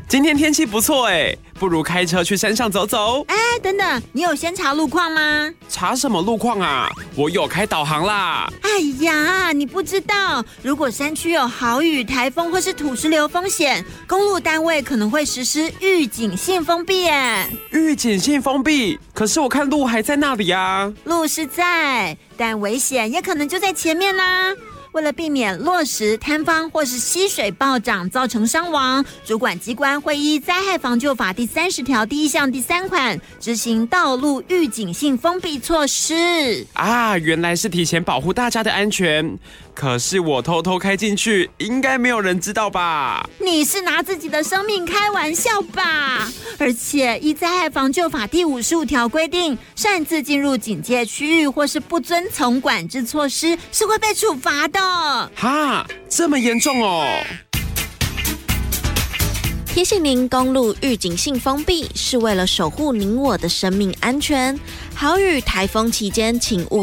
今天天气不错哎，不如开车去山上走走。 哎，等等，你有先查路况吗？ 查什么路况啊？我有开导航啦。 哎呀，你不知道，如果山区有豪雨、台风或是土石流风险，公路单位可能会实施预警性封闭耶。 预警性封闭？可是我看路还在那里啊。 路是在，但危险也可能就在前面啦。为了避免落石、坍方或是溪水暴涨造成伤亡，主管机关会依《灾害防救法》第30条第1项第3款执行道路预警性封闭措施。 啊，原来是提前保护大家的安全。可是我偷偷开进去，应该没有人知道吧？ 你是拿自己的生命开玩笑吧？而且依《灾害防救法》第55条规定，擅自进入警戒区域或是不遵从管制措施，是会被处罚的。 哈，这么严重哦！ 提醒您，公路预警性封闭是为了守护您我的生命安全。豪雨、台风期间，请勿